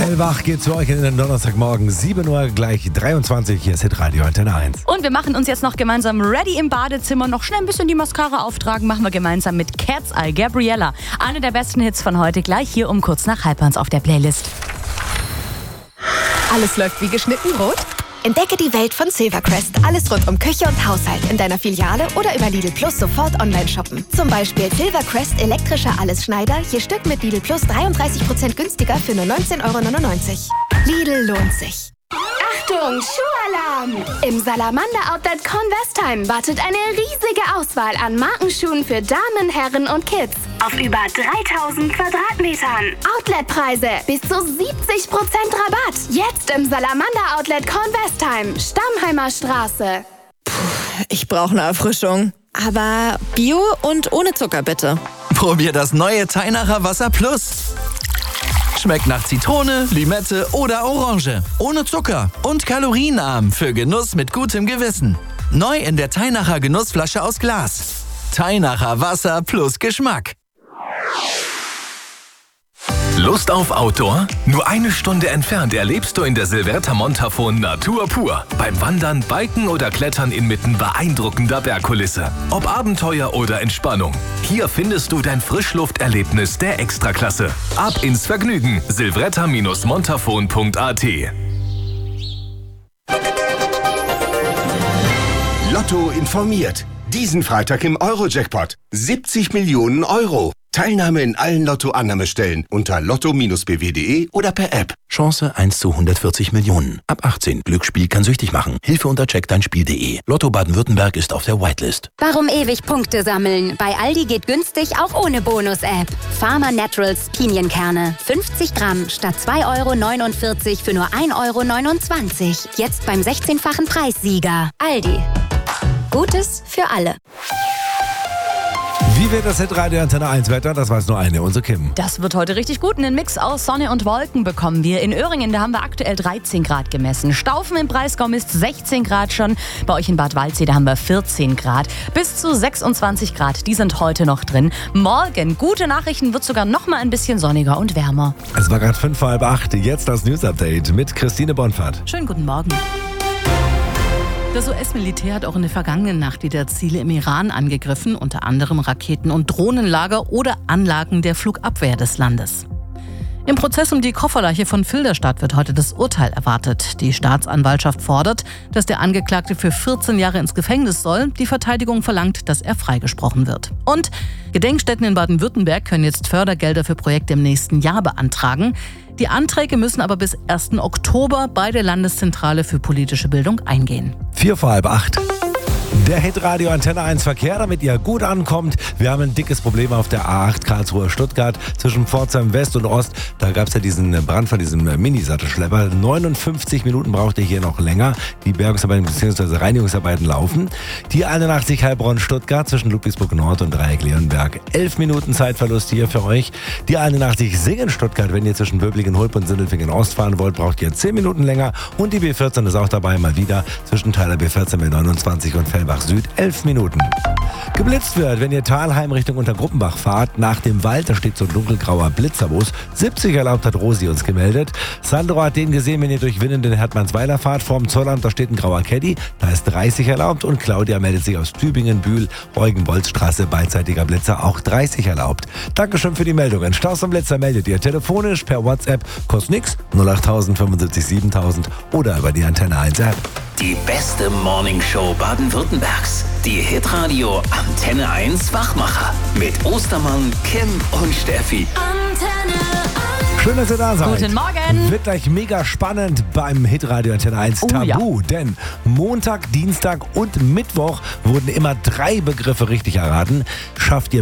Hellwach geht's für euch in den Donnerstagmorgen, 7 Uhr, gleich 23, hier ist Hitradio Antenne 1. Und wir machen uns jetzt noch gemeinsam ready im Badezimmer, noch schnell ein bisschen die Mascara auftragen, machen wir gemeinsam mit Cat's Eye, Gabriella. Eine der besten Hits von heute, gleich hier um kurz nach 12:30 auf der Playlist. Alles läuft wie geschnitten rot? Entdecke die Welt von Silvercrest. Alles rund um Küche und Haushalt in deiner Filiale oder über Lidl Plus sofort online shoppen. Zum Beispiel Silvercrest elektrischer Allesschneider, je Stück mit Lidl Plus 33% günstiger für nur 19,99 €. Lidl lohnt sich. Achtung, Schuhalarm! Im Salamander Outlet Convestheim wartet eine riesige Auswahl an Markenschuhen für Damen, Herren und Kids. Auf über 3000 Quadratmetern. Outletpreise bis zu 70% Rabatt. Jetzt im Salamander Outlet Convestheim, Stammheimer Straße. Ich brauche eine Erfrischung. Aber Bio und ohne Zucker bitte. Probier das neue Teinacher Wasser Plus. Schmeckt nach Zitrone, Limette oder Orange. Ohne Zucker und kalorienarm für Genuss mit gutem Gewissen. Neu in der Teinacher Genussflasche aus Glas. Teinacher Wasser plus Geschmack. Lust auf Outdoor? Nur eine Stunde entfernt erlebst du in der Silverta Montafon Natur pur. Beim Wandern, Biken oder Klettern inmitten beeindruckender Bergkulisse. Ob Abenteuer oder Entspannung. Hier findest du dein Frischlufterlebnis der Extraklasse. Ab ins Vergnügen. silvretta-montafon.at. Lotto informiert. Diesen Freitag im Euro-Jackpot. 70 Millionen Euro. Teilnahme in allen Lotto-Annahmestellen unter lotto-bw.de oder per App. Chance 1 zu 140 Millionen. Ab 18. Glücksspiel kann süchtig machen. Hilfe unter checkdeinspiel.de. Lotto Baden-Württemberg ist auf der Whitelist. Warum ewig Punkte sammeln? Bei Aldi geht günstig auch ohne Bonus-App. Pharma Naturals Pinienkerne. 50 Gramm statt 2,49 € für nur 1,29 €. Jetzt beim 16-fachen Preissieger. Aldi. Gutes für alle. Wie wird das Hitradio Antenne 1 Wetter? Das weiß nur eine, unsere Kim. Das wird heute richtig gut. Einen Mix aus Sonne und Wolken bekommen wir. In Öhringen, da haben wir aktuell 13 Grad gemessen. Staufen im Breisgau misst 16 Grad schon. Bei euch in Bad Waldsee, da haben wir 14 Grad. Bis zu 26 Grad, die sind heute noch drin. Morgen, gute Nachrichten, wird sogar noch mal ein bisschen sonniger und wärmer. Es war gerade 7:45, jetzt das News-Update mit Christine Bonfahrt. Schönen guten Morgen. Das US-Militär hat auch in der vergangenen Nacht wieder Ziele im Iran angegriffen, unter anderem Raketen- und Drohnenlager oder Anlagen der Flugabwehr des Landes. Im Prozess um die Kofferleiche von Filderstadt wird heute das Urteil erwartet. Die Staatsanwaltschaft fordert, dass der Angeklagte für 14 Jahre ins Gefängnis soll. Die Verteidigung verlangt, dass er freigesprochen wird. Und Gedenkstätten in Baden-Württemberg können jetzt Fördergelder für Projekte im nächsten Jahr beantragen. Die Anträge müssen aber bis 1. Oktober bei der Landeszentrale für politische Bildung eingehen. 7:45. Der Hitradio Antenne 1 Verkehr, damit ihr gut ankommt. Wir haben ein dickes Problem auf der A8 Karlsruhe-Stuttgart zwischen Pforzheim West und Ost. Da gab es ja diesen Brand von diesem Mini-Sattelschlepper. 59 Minuten braucht ihr hier noch länger. Die Bergungsarbeiten bzw. Reinigungsarbeiten laufen. Die 81 Heilbronn-Stuttgart zwischen Ludwigsburg Nord und Dreieck Leonberg. 11 Minuten Zeitverlust hier für euch. Die 81 Singen-Stuttgart, wenn ihr zwischen Böblingen, Hulp und Sindelfingen Ost fahren wollt, braucht ihr 10 Minuten länger. Und die B14 ist auch dabei, mal wieder zwischen Teiler B14 mit 29 und Fellbach Süd 11 Minuten. Geblitzt wird, wenn ihr Thalheim Richtung Untergruppenbach fahrt, nach dem Wald, da steht so ein dunkelgrauer Blitzerbus. 70 erlaubt, hat Rosi uns gemeldet. Sandro hat den gesehen, wenn ihr durch Winnenden Hertmannsweiler fahrt, vorm Zollamt, da steht ein grauer Caddy, da ist 30 erlaubt. Und Claudia meldet sich aus Tübingen, Bühl, Eugen-Bolz-Straße, beidseitiger Blitzer, auch 30 erlaubt. Dankeschön für die Meldungen. Staus und Blitzer meldet ihr telefonisch, per WhatsApp, kostet nix, 08000 75 7000 oder über die Antenne 1 App. Die beste Morningshow Baden-Württembergs. Die Hitradio Antenne 1 Wachmacher. Mit Ostermann, Kim und Steffi. Antenne 1. Schön, dass ihr da seid. Guten Morgen. Wird gleich mega spannend beim Hitradio Antenne 1 Tabu. Ja. Denn Montag, Dienstag und Mittwoch wurden immer 3 Begriffe richtig erraten. Schafft ihr